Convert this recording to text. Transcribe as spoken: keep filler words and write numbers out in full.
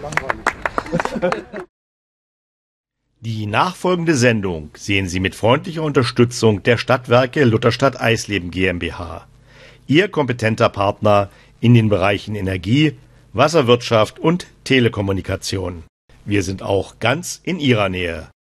Die nachfolgende Sendung sehen Sie mit freundlicher Unterstützung der Stadtwerke Lutherstadt Eisleben GmbH. Ihr kompetenter Partner in den Bereichen Energie, Wasserwirtschaft und Telekommunikation. Wir sind auch ganz in Ihrer Nähe.